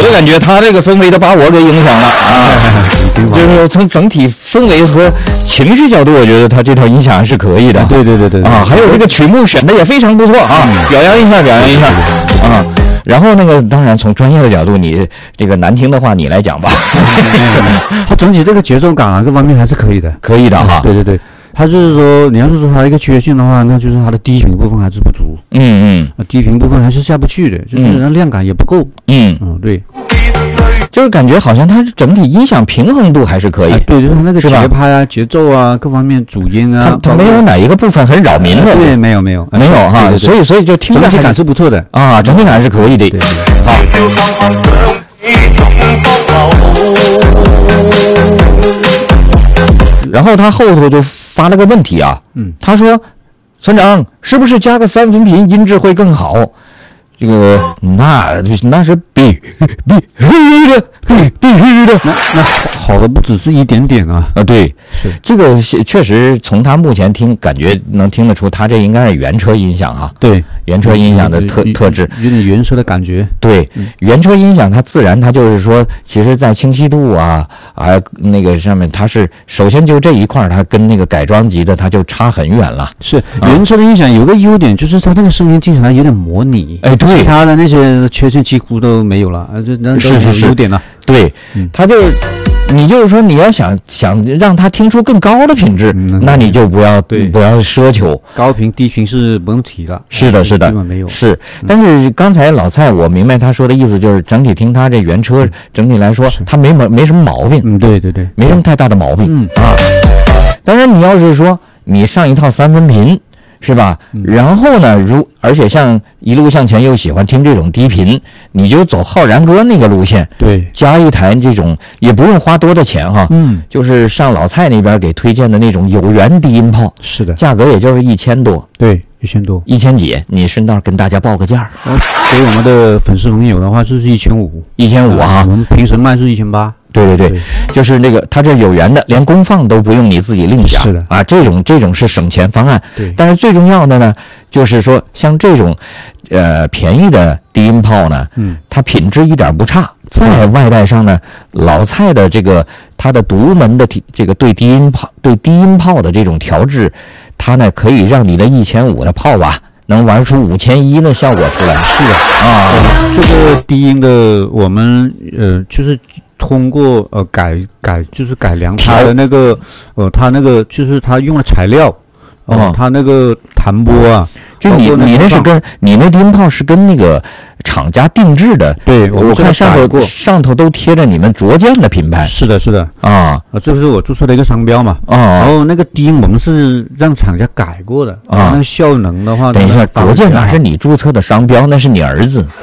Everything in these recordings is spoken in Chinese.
我都感觉他这个氛围都把我给影响了啊。就是从整体氛围和情绪角度，我觉得他这套音响还是可以的。 对啊，还有这个曲目选的也非常不错啊，表扬一下啊。然后那个当然从专业的角度，你这个难听的话你来讲吧。 它整体这个节奏感啊各方面还是可以的哈。 对。它就是说，你要是说它一个缺陷的话，那就是它的低频部分还是不足。低频部分还是下不去的，就是量感也不够。对。 就是感觉好像它整体音响平衡度还是可以。 对，就是那个节拍啊、节奏啊各方面主音啊， 它没有哪一个部分很扰民的。 对，没有哈。 对所以就听着整体感是不错的啊，整体感是可以的。好。然后他后头就发了个问题啊，他说：“村长，是不是加个3分频音质会更好？”这个那是必须的。 那好的不只是一点点啊。 对，是这个确实从他目前听感觉能听得出，他这应该是原车音响啊。 对， 原车音响的特质， 有点原车的感觉。 对，原车音响它自然它就是说，其实在清晰度啊那个上面，它是首先就这一块它跟那个改装级的它就差很远了。 是原车的音响有个优点，就是它那个声音听起来有点模拟。 对， 其他的那些缺陷几乎都没有了，那是优点了。 对，它就你就是说你要想让它听出更高的品质，那你就不要奢求高频低频是不用提了。 是的， 基本没有。 是，但是刚才老蔡我明白他说的意思，就是整体听他这原车整体来说，他没什么毛病。 对， 没什么太大的毛病。当然你要是说你上一套3分频。是吧？然后呢，而且像一路向前又喜欢听这种低频，你就走浩然哥那个路线， 对， 加一台这种也不用花多的钱哈，就是上老蔡那边给推荐的那种有源低音炮， 是的， 价格也就是1000多， 对，1000多 ，1000几，你顺道跟大家报个价。 给我们的粉丝朋友的话就是1500 啊， 我们平时卖是1800。 对，就是那个它这有源的，连功放都不用你自己另加。 是的啊，这种是省钱方案。 对， 但是最重要的呢，就是说像这种便宜的低音炮呢，它品质一点不差。在外带上呢，老蔡的这个它的独门的这个对低音炮的这种调制，它呢可以让你的1500的炮吧能玩出51的效果出来。 是的啊，这个低音的我们就是通过就是改良它的那个它那个就是它用了材料它那个弹拨啊， 就你那是跟你那低音炮是跟那个厂家定制的。 对， 我看上头都贴着你们卓健的品牌。 是的啊，这是我注册的一个商标嘛。然后那个低音我们是让厂家改过的那个效能的话， 等一下，卓健那是你注册的商标，那是你儿子。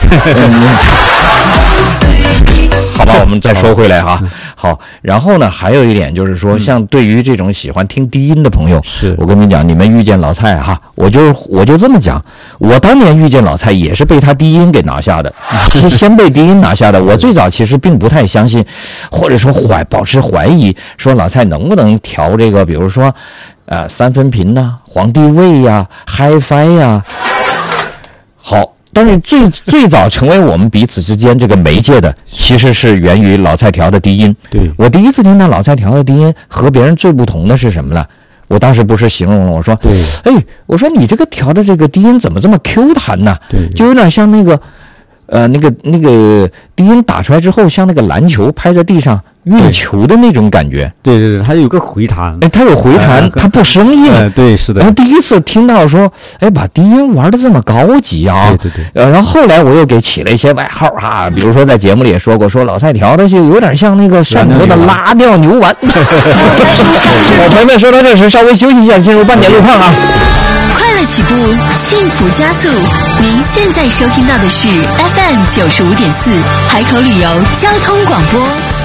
好吧，我们再说回来哈。好，然后呢，还有一点就是说，像对于这种喜欢听低音的朋友，我跟你讲，你们遇见老蔡哈，我就这么讲，我当年遇见老蔡也是被他低音给拿下的，先被低音拿下的。我最早其实并不太相信，或者说保持怀疑，说老蔡能不能调这个，比如说3分频呐、皇帝位呀、Hi-Fi 呀。好。但是最早成为我们彼此之间这个媒介的，其实是源于老蔡调的低音。 对， 我第一次听到老蔡调的低音和别人最不同的是什么呢？我当时不是形容了，我说，我说你这个调的这个低音怎么这么 Q 弹呢？ 对， 就有点像那个那个低音打出来之后，像那个篮球拍在地上运球的那种感觉。 对，它有个回弹。 它有回弹，它不生硬。 对，是的。 然后第一次听到说，把低音玩的这么高级啊！ 对。 然后后来我又给起了一些外号啊，比如说在节目里也说过，说老蔡调的就有点像那个汕头的拉吊牛丸。好，朋友们，说到这时稍微休息一下，进入半点路况啊。 快乐起步，幸福加速。您现在收听到的是 FM 95.4海口旅游交通广播。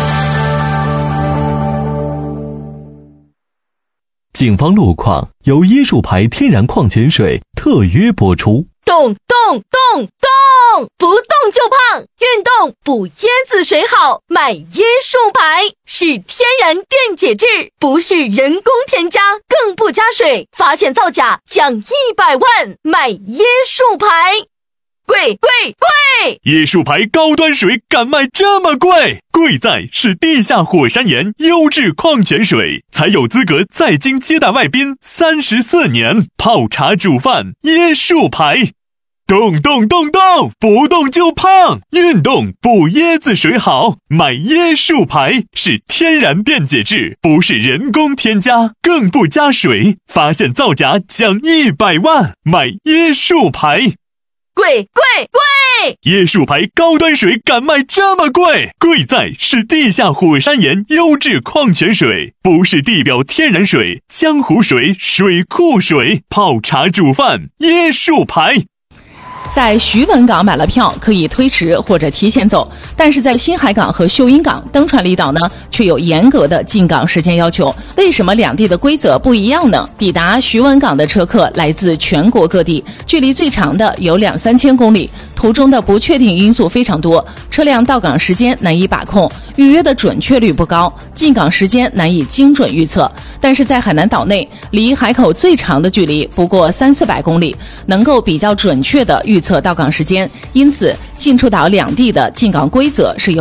警方路况由椰树牌天然矿泉水特约播出。 动，不动就胖，运动补椰子水好，买椰树牌是天然电解质，不是人工添加，更不加水，发现造假奖100万，买椰树牌。 贵！ 椰树牌高端水敢卖这么贵？贵在是地下火山岩优质矿泉水，才有资格在京接待外宾34年，泡茶煮饭椰树牌。动，不动就胖，运动补椰子水好，买椰树牌是天然电解质，不是人工添加，更不加水，发现造假奖100万，买椰树牌。 贵！ 椰树牌高端水敢卖这么贵？贵在是地下火山岩优质矿泉水，不是地表天然水、江湖水、水库水，泡茶煮饭椰树牌。 在徐闻港买了票可以推迟或者提前走，但是在新海港和秀英港、登船离岛呢，却有严格的进港时间要求。为什么两地的规则不一样呢？抵达徐闻港的车客来自全国各地，距离最长的有2-3千公里，途中的不确定因素非常多，车辆到港时间难以把控，预约的准确率不高，进港时间难以精准预测。但是在海南岛内，离海口最长的距离不过300-400公里，能够比较准确地预测到港时间，因此进出岛两地的进港规则是有